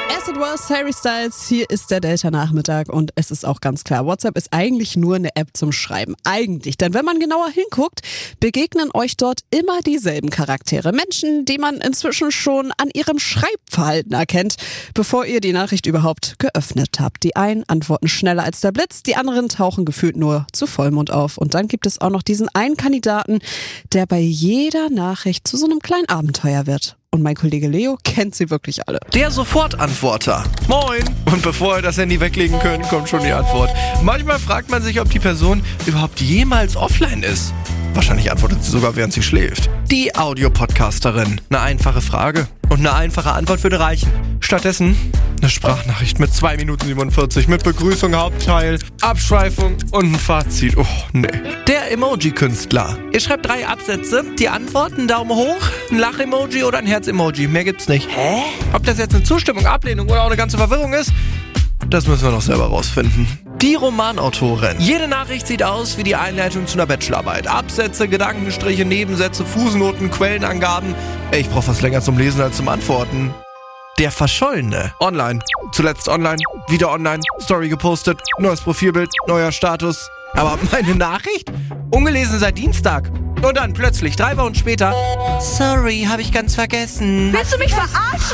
As it was, Harry Styles, hier ist der Delta-Nachmittag und es ist auch ganz klar, WhatsApp ist eigentlich nur eine App zum Schreiben. Eigentlich, denn wenn man genauer hinguckt, begegnen euch dort immer dieselben Charaktere. Menschen, die man inzwischen schon an ihrem Schreibverhalten erkennt, bevor ihr die Nachricht überhaupt geöffnet habt. Die einen antworten schneller als der Blitz, die anderen tauchen gefühlt nur zu Vollmond auf. Und dann gibt es auch noch diesen einen Kandidaten, der bei jeder Nachricht zu so einem kleinen Abenteuer wird. Und mein Kollege Leo kennt sie wirklich alle. Der Sofortantworter. Moin. Und bevor ihr das Handy weglegen könnt, kommt schon die Antwort. Manchmal fragt man sich, ob die Person überhaupt jemals offline ist. Wahrscheinlich antwortet sie sogar, während sie schläft. Die Audiopodcasterin. Eine einfache Frage und eine einfache Antwort würde reichen. Stattdessen eine Sprachnachricht mit 2 Minuten 47 mit Begrüßung, Hauptteil, Abschweifung und ein Fazit. Oh, nee. Der Emoji-Künstler. Ihr schreibt 3 Absätze, die Antwort, einen Daumen hoch, ein Lach-Emoji oder ein Herz-Emoji. Mehr gibt's nicht. Hä? Ob das jetzt eine Zustimmung, Ablehnung oder auch eine ganze Verwirrung ist, das müssen wir noch selber rausfinden. Die Romanautorin. Jede Nachricht sieht aus wie die Einleitung zu einer Bachelorarbeit. Absätze, Gedankenstriche, Nebensätze, Fußnoten, Quellenangaben. Ich brauche was länger zum Lesen als zum Antworten. Der Verschollene. Online. Zuletzt online. Wieder online. Story gepostet. Neues Profilbild. Neuer Status. Aber meine Nachricht? Ungelesen seit Dienstag. Und dann plötzlich, 3 Wochen später. Sorry, habe ich ganz vergessen. Willst du mich verarschen?